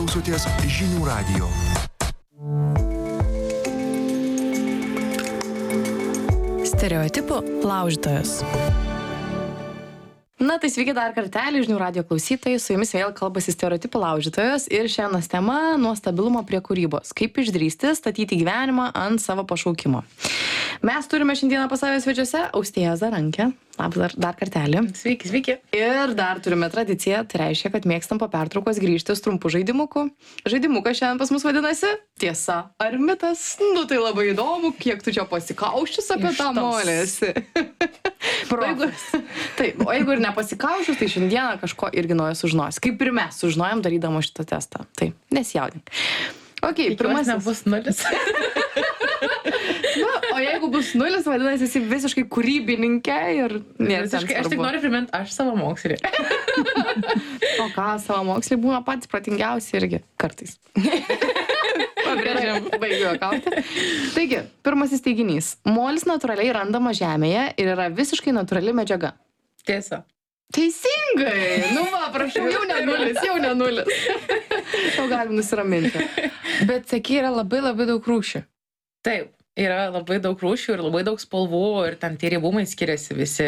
klausotės Žinių radijo. Stereotipų laužytojas. Na, tai sveiki dar kartelį, Žinių radijo klausytojai, su jumis vėl kalbasi stereotipų laužytojas ir šiandienos tema nuo stabilumo prie kūrybos. Kaip išdrįsti statyti gyvenimą ant savo pašaukimo. Mes turime šiandieną pas save svečiuose Austėją Zarankę. Labas dar kartelį. Sveiki, sveiki. Ir dar turime tradiciją, tai reiškia, kad mėgstam po pertraukos grįžti su trumpu žaidimuku. Žaidimukas šiandien pas mus vadinasi Tiesa ar mitas? Nu, tai labai įdomu, kiek tu čia pasikauščius apie tą molėsi. Taip, o jeigu ir nepasikauščius, tai šiandieną kažko irgi naujo sužinosi. Kaip ir mes sužinojom darydama šitą testą. Tai nesijaudink. Ok, pirmasis. Nebus nulis. Na, o jeigu bus nulis, vadinasi, esi visiškai kūrybininkė ir nėra ten svarbu. Aš tik noriu priminti, aš savo mokslį. O ką, savo mokslį būna patys pratingiausi irgi kartais. Pabrėžiam, baigiu juokauti. Taigi, pirmasis teiginys. Molis natūraliai randama žemėje ir yra visiškai natūrali medžiaga. Tiesa. Teisingai! Nu va, prašau, jau ne nulis. Jau galim nusiraminti. Bet, saky, yra labai daug rūšių. Taip, yra labai daug rūšių ir labai daug spalvų ir ten tie riebumai skiriasi visi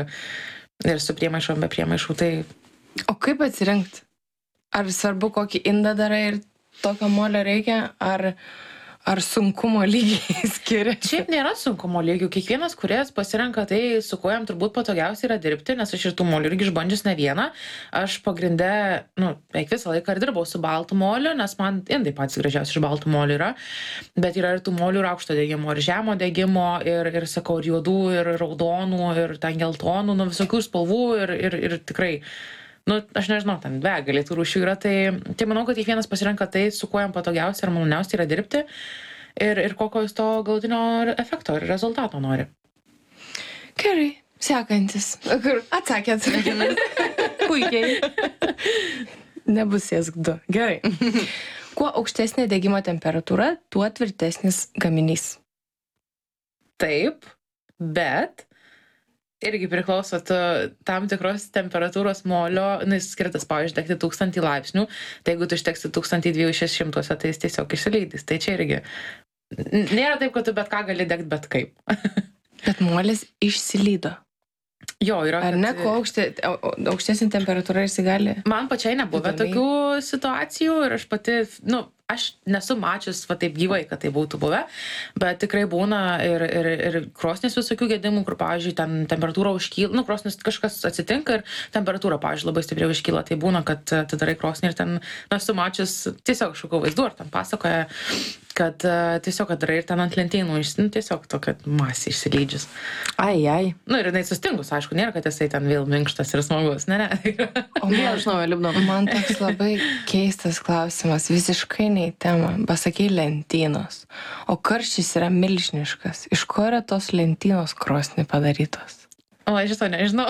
ir su priemaišom, be priemaišų. Tai... O kaip atsirinkti? Ar svarbu, kokį indą darai ir tokio molio reikia, ar sunkumo lygiai skiriasi? Šiaip nėra sunkumo lygių. Kiekvienas kūrėjas pasirenka tai, su kuo jam turbūt patogiausiai yra dirbti, nes aš ir tų molių irgi išbandžius ne vieną. Aš pagrinde, beveik visą laiką ir dirbau su baltu moliu, nes man indai patys gražiausi iš baltų molių yra. Bet yra ir tų molių ir aukšto degimo, ir žemo degimo, ir sakau, ir juodų, ir raudonų, ir ten geltonų, visokių spalvų ir tikrai... aš nežinau, ten begalė tų rūšių yra, tai manau, kad kiekvienas pasirenka tai, su kuo jam patogiausiai ir maloniausiai yra dirbti ir kokio jis to galutinio efekto ir rezultato nori. Gerai, sekantis. Atsakėt. Puikiai. Nebus sėsk du. Gerai. Kuo aukštesnė degimo temperatūra, tuo tvirtesnis gaminys. Taip, bet... irgi priklauso tam tikros temperatūros molio, jis skirtas, pavyzdžiui, degti 1000 laipsnių, tai jeigu tu išteksti 1200, tai jis tiesiog išsilydys. Tai čia irgi nėra taip, kad tu bet ką gali degti bet kaip. Bet molis išsilydo. Jo, yra. Ar ne, kuo aukštesnė temperatūra jis gali? Man pačiai nebuvę tokių situacijų ir aš pati, aš nesu mačius taip gyvai, kad tai būtų buvę, bet tikrai būna ir krosnės visokių gedimų, kur, pavyzdžiui, ten temperatūra užkyla, krosnės kažkas atsitinka ir temperatūra, pavyzdžiui, labai stipriai užkyla. Tai būna, kad tu darai krosnį ir ten, nesu mačius tiesiog kažkokių vaizdų, ar ten pasakoja, kad tiesiog, kad darai ir ten ant lentynų, tiesiog tokia masė išsilydžius. Ai. Ir jinai sustingus, aišku, nėra, kad jisai ten vėl minkštas ir smagus, ne. O vėl aš naujo liūdno. Man toks labai keistas klausimas, visiškai ne į temą. Pasakei lentynos. O karštis yra milžiniškas. Iš ko yra tos lentynos krosnį padarytos? O, aš to nežinau.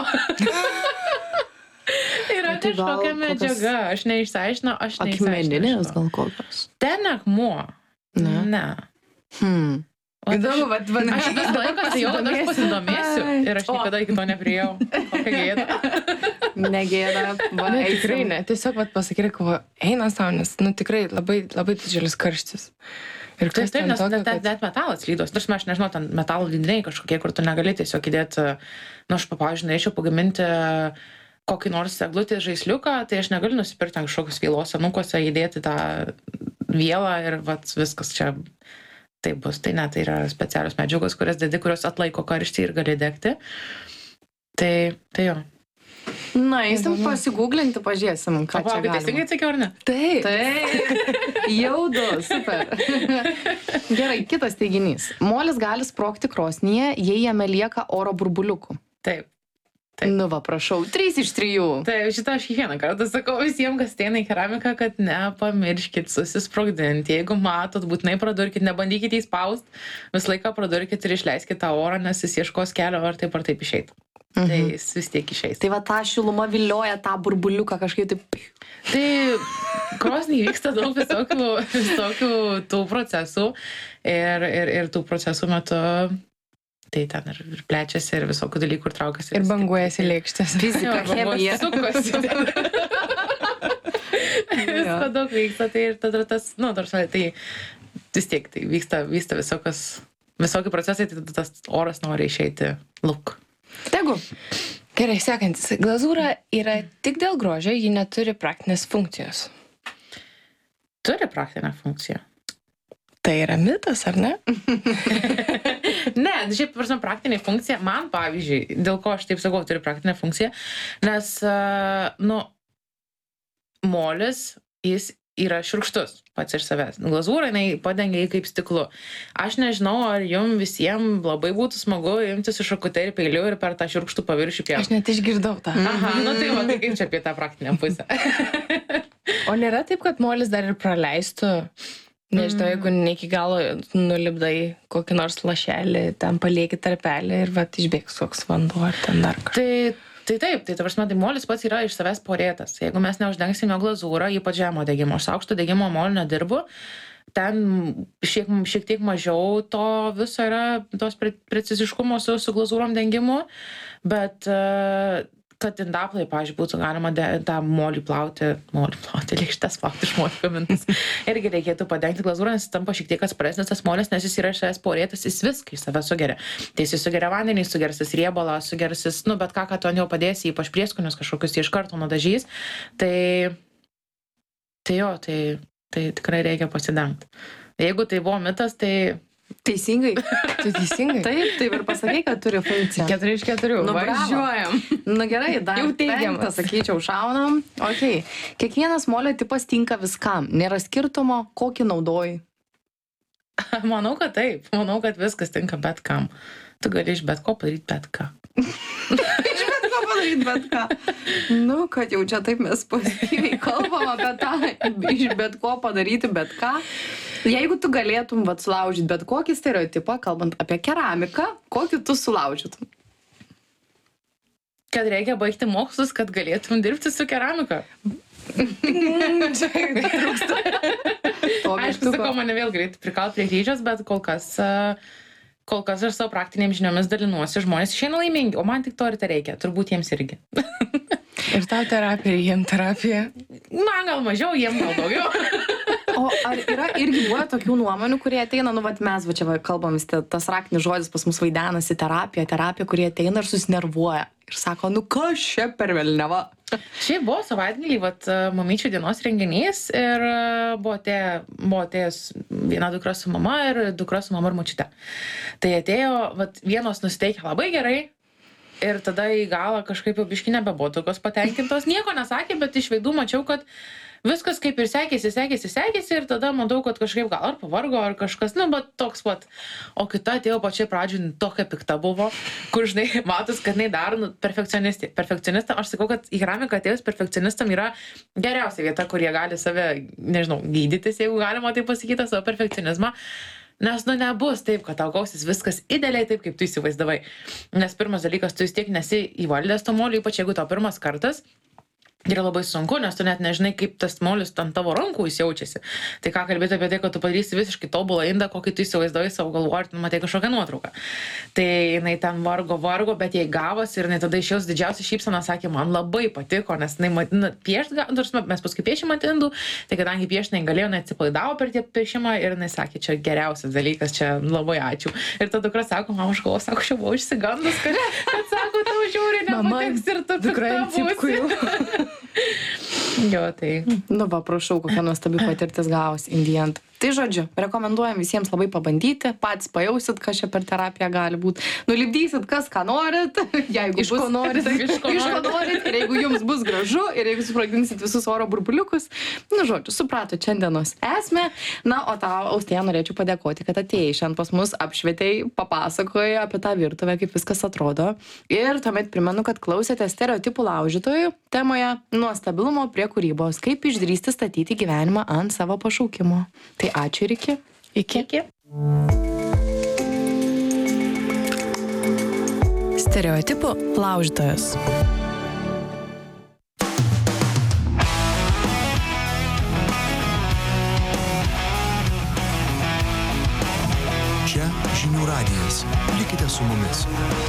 Yra kažkokia medžiaga, aš neišsiaiškinau, aš neišsiaiškinau. Akmeninės gal kokios? Ten akmuo. Ne. Įdomu, bet aš vis laiką tai jau, aš pasidomėsiu ir aš niekada iki to nepriejau. Kokia gėda. Negėda. Ne, tikrai ne. Tiesiog pasakyk, eina saunis. Tikrai labai didžiulis karštis. Ir taip, nes net metalas lydos. Tarsi aš nežinau, ten metalo lydiniai kažkokie, kur tu negali tiesiog įdėti, aš pavyzdžiui, norėčiau pagaminti kokį nors eglutės žaisliuką, tai aš negaliu nusipirkti kažkokius vielos senukose, įdėti tą vielą ir viskas čia taip bus. Tai ne, tai yra specialios medžiagos, kurios kurios atlaiko karštį ir gali degti. Tai jo. Na, eisim pasigūglinti, pažiūrėsim, ką čia galima. Teisingai atsakiau, ar ne? Taip. Jaudu, super. Gerai, kitas teiginys. Molis gali sprogti krosnyje, jei jame lieka oro burbuliukų. Taip. Nu va, prašau, 3 iš 3. Taip, šitą aš kiekvieną kartą sakau visiems, kas ateina į keramiką, kad nepamirškit susisprogdinti. Jeigu matot, būtinai pradurkit, nebandykit įspaust, visą laiką pradurkit ir išleiskit tą orą, nes jis ieškos kelio ar taip išeit. Tai jis vis tiek išeis. Tai va, ta šiluma vilioja tą burbuliuką kažkaip taip. Tai krosnyje vyksta daug visokių tų procesų ir tų procesų metu tai ten ir plečiasi ir visokių dalykų ir traukiasi. Ir banguojasi lėkštės. Fizika, chemija. Sukosi. Visko daug vyksta, tai ir tada tas, tarsi, tai vis tiek, tai vyksta visokie procesai, tai tada tas oras nori išeiti lauk. Tegu. Gerai, sekantis. Glazūra yra tik dėl grožio, ji neturi praktinės funkcijos. Turi praktinę funkciją. Tai yra mitas, ar ne? Ne, šiaip, prasme, praktinė funkcija, man, pavyzdžiui, dėl ko aš taip sakau, turi praktinę funkciją, nes, molis, jis yra šiurkštus pats iš savęs. Glazūra, jinai padengia jį kaip stiklu. Aš nežinau, ar jums visiems labai būtų smagu imtis su šakute ir peiliu ir per tą šiurkštų paviršių pjauti. Aš net išgirdau tą. Aha, tai kaip čia apie tą praktinę pusę. O nėra taip, kad molis dar ir praleistų, nežinau, jeigu ne iki galo nulipdai kokį nors lašelį, ten palieki tarpelį ir išbėgs koks vanduo ar ten dar kažkas. Tai taip, tai prasme, tai molis pats yra iš savęs porėtas. Jeigu mes neuždengsime glazūrą, ypač žemo degimo, aš aukšto degimo molio nedirbu, ten šiek tiek mažiau to viso yra, tos preciziškumo su glazūrom dengimu, bet kad indaplai, pavyzdžiui, būtų galima tą molį plauti, lėkštes plauti iš molio gamintas. Irgi reikėtų padengti glazūrą, nes jis tampa šiek tiek atsparesnis tas molis, nes jis yra iš savęs porėtas, jis viską iš savęs sugeria. Tai jis sugeria vandenį, sugersis riebalą, sugersis, bet ką tu ant jo padėsi, ypač prieskonius kažkokius iš karto nudažys, tai tikrai reikia pasidengti. Jeigu tai buvo mitas, tai... Teisingai. Tu teisingai? Taip ir pasakai, kad turi funkciją. 4 iš 4. Važiuojam. Gerai, dar jau teigiamas. 5, sakyčiau, šaunam. Ok. Kiekvienas molio tipas tinka viskam. Nėra skirtumo, kokį naudoji. Manau, kad taip. Manau, kad viskas tinka bet kam. Tu gali iš bet ko padaryti bet ką. Iš bet ko padaryti bet ką. Kad jau čia taip mes pozityviai kalbam apie tą, iš bet ko padaryti bet ką. Jeigu tu galėtum sulaužyti bet kokį stereotipą, kalbant apie keramiką, kokį tu sulaužytum? Kad reikia baigti mokslus, kad galėtum dirbti su keramika. Čia trūksta. Aišku, sakau, mane vėl greitai prikalt prie kryžiaus, bet kol kas aš savo praktinėm žiniomis dalinuosi, žmonės išeina laimingi, o man tik to ir tai reikia, turbūt jiems irgi. Ir tau terapija, ir jiem terapija? Man gal mažiau, jiem gal daugiau. O ar yra irgi buvo tokių nuomonių, kurie ateina, mes čia kalbam, tas raktinis žodis pas mus vaidenasi terapija, kurie ateina ir susinervuoja. Ir sako, kas čia per velniava? Šiaip buvo savaitgalį, mamyčių dienos renginys ir buvo atėjęs viena dukra su mama ir dukra su mama ir močiute. Tai atėjo, vienos nusiteikė labai gerai. Ir tada į galą kažkaip jau biškį nebebuvo tokios patenkintos. Nieko nesakė, bet iš veidų mačiau, kad viskas kaip ir sekėsi ir tada matau, kad kažkaip gal ar pavargo, ar kažkas, bet toks pat. O kita atėjo pačiai pradžiui tokia pikta buvo, kur, žinai, matos, kad jinai dar perfekcionistam. Aš sakau, kad į keramiką atėjus perfekcionistam yra geriausia vieta, kur jie gali save, nežinau, gydytis, jeigu galima tai pasakyti, savo perfekcionizmą. Nes, nebus taip, kad tau gausis viskas idealiai taip, kaip tu įsivaizdavai. Nes pirmas dalykas, tu vis tiek nesi įvaldęs to molio, ypač jeigu tau pirmas kartas. Yra labai sunku, nes tu net nežinai, kaip tas molis ant tavo rankų jaučiasi. Tai ką kalbėti apie tai, kad tu padarysi visiškai tobulą indą, kokį tu įsivaizduoji savo galvo, ar tu matai kažkokią nuotrauką. Tai jinai ten vargo, bet jai gavos ir jinai tada išėjus didžiausia šypsena, sakė, man labai patiko, nes jinai piešti, mes paskui piešimą ant indų, tai kadangi piešti negalėjo, jinai atsipalaidavo per tie piešimą ir jinai sakė, čia geriausias dalykas, čia labai ačiū. Ir ta dukra sako, mama, aš galvoju, sako, aš jau buvau išsigandus, kad sako, tau žiūri, nepatiks ir tu pikta būsi. Jo, tai. Prašau, kokia nuostabi patirtis gavosi in the end. Tai žodžiu, rekomenduojam visiems labai pabandyti, patys pajausit, kas čia per terapiją gali būti. Nulipdysit, kas ką norit, jeigu iš ko norit, ir jeigu jums bus gražu, ir jeigu supragdinsit visus oro burbuliukus, žodžiu, supratot šiandienos esmę. O tau, Austėja, norėčiau padėkoti, kad atėjai šiandien pas mus, apšvietei, papasakojai apie tą virtuvę, kaip viskas atrodo. Ir tuomet primenu, kad klausėte stereotipų laužytojų temoje nuo stabilumo prie kūrybos, kaip išdrįsti statyti gyvenimą ant savo pašaukimo. Tai ačiū ir iki. Iki. Stereotipų laužytojas. Čia Žinių radijas. Likite su mumis.